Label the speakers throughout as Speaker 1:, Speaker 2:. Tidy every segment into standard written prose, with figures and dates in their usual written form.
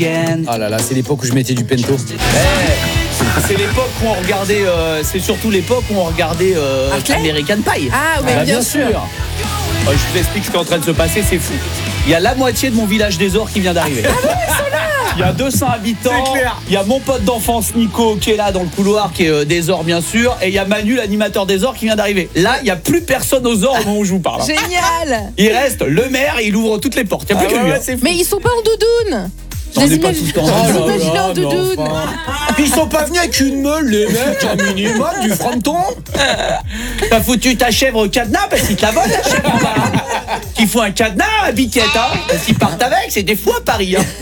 Speaker 1: Ah là là, c'est l'époque où je mettais du pento.
Speaker 2: C'est l'époque où on regardait, c'est surtout l'époque où on regardait American Pie.
Speaker 3: Ah oui, bien sûr.
Speaker 2: Je vous explique ce qui est en train de se passer, c'est fou. Il y a la moitié de mon village des Ors qui vient d'arriver. Il y a 200 habitants. Il y a mon pote d'enfance Nico qui est là dans le couloir, qui est des Ors bien sûr. Et il y a Manu, l'animateur des Ors, qui vient d'arriver. Là, il n'y a plus personne aux Ors au moment où je vous parle.
Speaker 3: Génial.
Speaker 2: Il reste le maire et il ouvre toutes les portes. Il n'y a plus que lui.
Speaker 3: Mais ils sont pas en doudoune. Je les imagine en doudoune.
Speaker 1: Puis ils sont pas venus avec une meule, les mecs, un minimum, du fronton.
Speaker 2: T'as foutu ta chèvre au cadenas parce qu'il te la vole la chèvre. Qu'il faut un cadenas à biquette, hein. Parce qu'ils partent avec, c'est des fous à Paris, hein.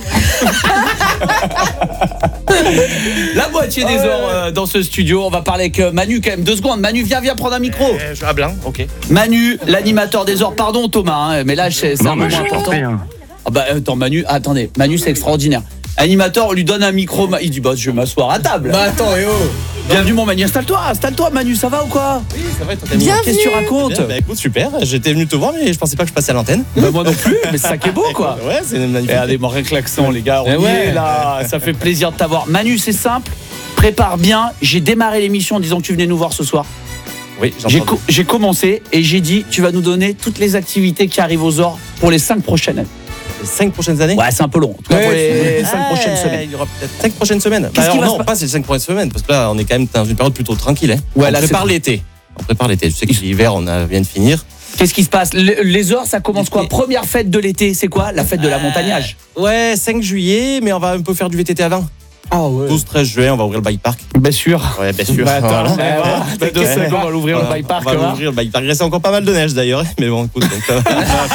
Speaker 2: La moitié des Ors dans ce studio. On va parler avec Manu quand même. 2 secondes. Manu, viens prendre un micro.
Speaker 4: Ah blanc, ok.
Speaker 2: Manu, l'animateur des Ors. Pardon Thomas, hein, mais là c'est un moment important. Ah bah attends Manu, Manu c'est extraordinaire. Animateur, on lui donne un micro, il dit bah je vais m'asseoir à table.
Speaker 1: Bah attends,
Speaker 2: Bienvenue mon Manu, installe-toi Manu, ça va ou quoi?
Speaker 4: Oui, ça va,
Speaker 2: Qu'est-ce que tu racontes?
Speaker 4: Bien, bah écoute, super, j'étais venu te voir mais je pensais pas que je passais à l'antenne.
Speaker 2: Bah moi non plus, mais c'est ça qui est beau quoi.
Speaker 4: Ouais, c'est magnifique.
Speaker 2: Regardez mon rien que l'accent les gars, on y est là, ça fait plaisir de t'avoir. Manu, c'est simple, prépare bien, j'ai démarré l'émission en disant que tu venais nous voir ce soir.
Speaker 4: Oui,
Speaker 2: j'ai commencé et j'ai dit tu vas nous donner toutes les activités qui arrivent aux Ors pour les 5 prochaines années.
Speaker 4: Les 5 prochaines années?
Speaker 2: Ouais, c'est un peu long. En tout cas, pour les 5 prochaines semaines.
Speaker 4: Il y aura peut-être 5 prochaines semaines.
Speaker 2: Qu'est-ce qui va
Speaker 4: non, pas ces 5 prochaines semaines, parce que là, on est quand même dans une période plutôt tranquille. Hein.
Speaker 2: Ouais,
Speaker 4: on prépare l'été. Je sais que l'hiver, on vient de finir.
Speaker 2: Qu'est-ce qui se passe? Les Ors, ça commence quoi? Première fête de l'été, c'est quoi? La fête de la montagnage.
Speaker 4: Ouais, 5 juillet, mais on va un peu faire du VTT avant.
Speaker 1: Ah ouais.
Speaker 4: 12-13 juin, on va ouvrir le bike park.
Speaker 2: Bien sûr.
Speaker 4: Ouais, bien sûr.
Speaker 2: Bah attends,
Speaker 4: Voilà.
Speaker 2: dans 2 secondes, on va l'ouvrir le bike park.
Speaker 4: On va ouvrir le bike park. Il reste encore pas mal de neige d'ailleurs. Mais bon, écoute, donc ça va.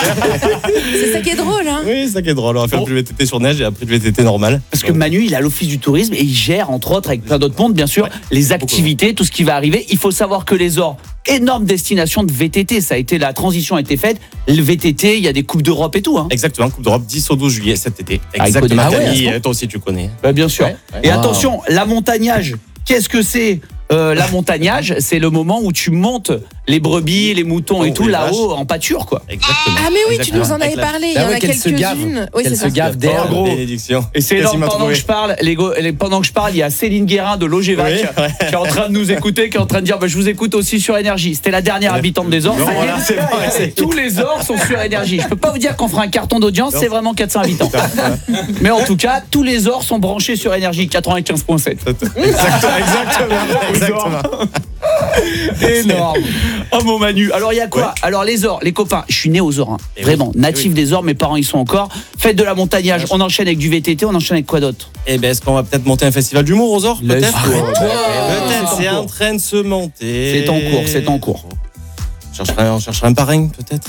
Speaker 3: C'est ça qui est drôle, hein.
Speaker 4: Oui, c'est ça qui est drôle. On va faire du VTT sur neige et après du VTT normal.
Speaker 2: Parce que Manu, il a l'office du tourisme et il gère, entre autres, avec plein d'autres mondes, bien sûr, les activités, tout ce qui va arriver. Il faut savoir que les Ors, énorme destination de VTT. Ça a été, la transition a été faite. Le VTT, il y a des Coupes d'Europe et tout. Hein.
Speaker 4: Exactement, Coupe d'Europe 10 au 12 juillet cet été.
Speaker 2: Ah,
Speaker 4: Exactement.
Speaker 2: ouais,
Speaker 4: toi aussi tu connais.
Speaker 2: Bah, bien sûr.
Speaker 4: Ouais.
Speaker 2: Et attention, la montagnage, qu'est-ce que c'est? La montagnage, c'est le moment où tu montes les brebis, les moutons et tout là-haut en pâture, quoi.
Speaker 4: Exactement.
Speaker 3: Ah mais oui, tu nous en avais parlé. Il y en a quelques-unes. Oui, c'est ça.
Speaker 1: gave d'air,
Speaker 2: gros.
Speaker 4: Bénédiction.
Speaker 2: Et c'est énorme, pendant que je parle, il y a Céline Guérin de l'Ogevac qui est en train de nous écouter, qui est en train de dire je vous écoute aussi sur Énergie. C'était la dernière habitante des Ors.
Speaker 4: Voilà, c'est vrai.
Speaker 2: Tous les Ors sont sur Énergie. Je peux pas vous dire qu'on fera un carton d'audience, c'est vraiment 400 habitants. Mais en tout cas, tous les Ors sont branchés sur Énergie 95.7.
Speaker 4: Exactement.
Speaker 2: Énorme. Oh mon Manu. Alors il y a quoi? Alors les Ors, les copains, je suis né aux Ors, hein. Vraiment natif des Ors, mes parents y sont encore. Fête de la montagnage, on enchaîne avec du VTT, on enchaîne avec quoi d'autre?
Speaker 4: Eh ben, est-ce qu'on va peut-être monter un festival d'humour aux Ors? Peut-être.
Speaker 2: Peut-être,
Speaker 4: c'est en train de se monter.
Speaker 2: C'est en cours.
Speaker 4: On cherchera un parrain peut-être.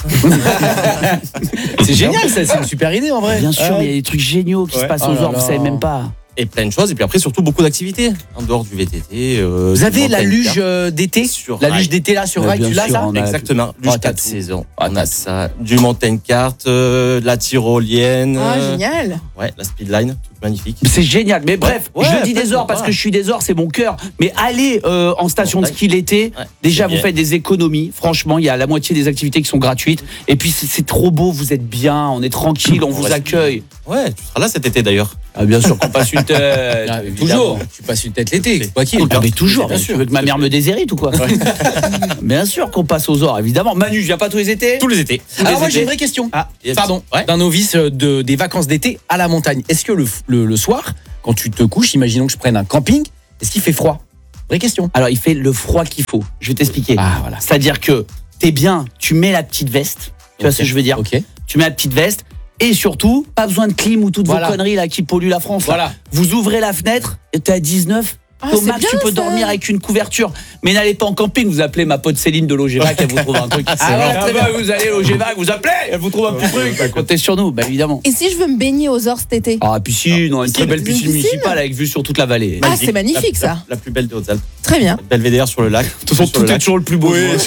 Speaker 1: C'est génial, ça, c'est une super idée en vrai.
Speaker 2: Bien sûr, mais il y a des trucs géniaux qui se passent aux Ors, vous savez même pas.
Speaker 4: Et plein de choses, et puis après surtout beaucoup d'activités en dehors du VTT.
Speaker 1: Vous avez la luge d'été
Speaker 4: sur
Speaker 1: La
Speaker 4: rail.
Speaker 1: luge d'été là sur rail, tu l'as ça?
Speaker 4: Exactement, luge 4 saisons. On a
Speaker 1: t'as
Speaker 4: ça, du mountain kart, la tyrolienne.
Speaker 3: Ah, génial.
Speaker 4: Ouais, la speedline, tout magnifique.
Speaker 2: C'est génial, mais bref,
Speaker 4: Ouais,
Speaker 2: je le dis des Ors
Speaker 4: ouais.
Speaker 2: parce que je suis des Ors, c'est mon cœur. Mais allez en station de ski l'été, déjà
Speaker 4: c'est
Speaker 2: vous
Speaker 4: bien.
Speaker 2: faites des économies. Franchement, il y a la moitié des activités qui sont gratuites. Et puis c'est trop beau, vous êtes bien, on est tranquille, on vous accueille.
Speaker 4: Ouais, tu seras là cet été d'ailleurs.
Speaker 2: Ah, bien sûr qu'on passe une tête.
Speaker 1: Toujours. Tu passes une tête l'été, quoi qu'il.
Speaker 2: Ah, mais toujours,
Speaker 4: Bien
Speaker 2: tu
Speaker 4: sûr.
Speaker 2: veux que ma mère me déshérite ou quoi? Bien sûr qu'on passe aux Ors, évidemment. Manu, je viens pas tous les étés?
Speaker 4: Tous les étés.
Speaker 1: Alors moi j'ai une vraie question. Pardon, d'un novice des vacances d'été à la montagne. Est-ce que le soir, quand tu te couches, imaginons que je prenne un camping, est-ce qu'il fait froid? Vraie question.
Speaker 2: Alors il fait le froid qu'il faut. Je vais t'expliquer.
Speaker 1: Ah voilà.
Speaker 2: C'est-à-dire que t'es bien, tu mets la petite veste. Tu vois ce que je veux dire?
Speaker 1: Ok.
Speaker 2: Tu mets la petite veste. Et surtout, pas besoin de clim ou toutes vos conneries là qui polluent la France.
Speaker 1: Voilà.
Speaker 2: Là. Vous ouvrez la fenêtre et t'es à 19. Au max,
Speaker 3: bien,
Speaker 2: tu peux
Speaker 3: ça.
Speaker 2: dormir avec une couverture. Mais n'allez pas en camping, vous appelez ma pote Céline de l'Ogevac, elle vous trouve un truc. Vous allez à l'Ogevac, vous appelez, elle vous trouve un petit truc. Comptez sur nous, bah évidemment.
Speaker 3: Et si je veux me baigner aux Ors cet été?
Speaker 2: Ah, piscine, une très belle piscine municipale avec vue sur toute la vallée.
Speaker 3: Ah, c'est magnifique ça.
Speaker 4: La plus belle des Hautes-Alpes.
Speaker 3: Très bien.
Speaker 4: Belvédère sur le lac.
Speaker 2: De toute façon, tout est toujours le plus beau.
Speaker 4: Oui,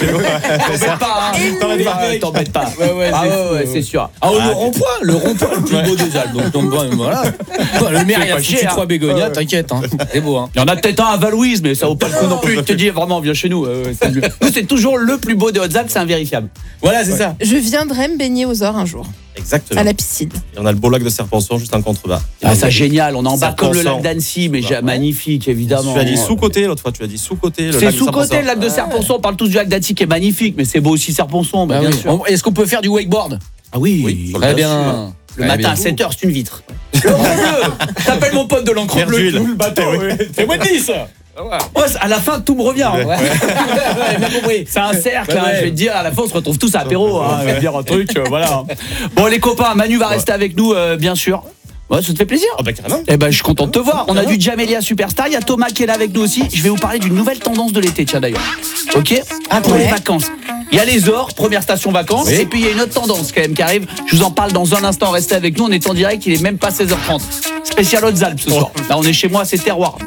Speaker 2: T'embête pas. Ouais, c'est sûr.
Speaker 1: Ah, le rond-point le plus beau des Alpes. Donc voilà. Le maire, il a foutu 3 bégonias, t'inquiète. C'est beau, hein.
Speaker 2: Il y en a peut-être peut-être un à Valouise, mais ça vaut pas le coup non plus. Je te dis vraiment, viens chez nous. Nous, c'est toujours le plus beau des Hautes-Alpes, c'est invérifiable.
Speaker 1: Voilà, c'est ça.
Speaker 3: Je viendrai me baigner aux Ors un jour,
Speaker 4: Exactement.
Speaker 3: à la piscine.
Speaker 4: Et on a le beau lac de Serponçon juste en contrebas.
Speaker 2: Ah, ça génial, on est en bas comme le lac
Speaker 4: Serponçon.
Speaker 2: d'Annecy, mais magnifique évidemment.
Speaker 4: Tu as dit sous-côté l'autre fois, tu as dit sous-côté.
Speaker 2: C'est sous-côté le lac de Serponçon, on parle tous du lac d'Annecy qui est magnifique, mais c'est beau aussi Serponçon,
Speaker 1: Bah
Speaker 2: bien
Speaker 1: oui.
Speaker 2: sûr.
Speaker 1: Est-ce qu'on peut faire du wakeboard?
Speaker 2: Ah oui,
Speaker 1: Très bien.
Speaker 2: Le matin à 7h, c'est une vitre. L'encre bleue. T'appelles mon pote de l'encre
Speaker 4: Merde
Speaker 2: bleue,
Speaker 4: d'huile.
Speaker 2: tout le bateau.
Speaker 1: C'est moins 10.
Speaker 2: Ouais, à la fin, tout me revient. hein.
Speaker 1: Bien compris.
Speaker 2: C'est un cercle,
Speaker 1: Ouais,
Speaker 2: hein,
Speaker 1: ouais.
Speaker 2: je vais te dire, à la fin on se retrouve tous à apéro, hein, je vais te dire un truc, voilà. Bon les copains, Manu va rester avec nous, bien sûr. Ouais, ça te fait plaisir.
Speaker 4: Ah bah carrément.
Speaker 2: Eh ben je suis content de te voir. On a du Jamelia Superstar, il y a Thomas qui est là avec nous aussi. Je vais vous parler d'une nouvelle tendance de l'été, tiens d'ailleurs. Ok. Pour les vacances. Il y a les Ors, première station vacances,
Speaker 1: Oui.
Speaker 2: et puis il y a une autre tendance quand même qui arrive. Je vous en parle dans un instant, restez avec nous, on est en direct, il est même pas 16h30. Spécial Hautes-Alpes ce soir. Là on est chez moi, c'est terroir.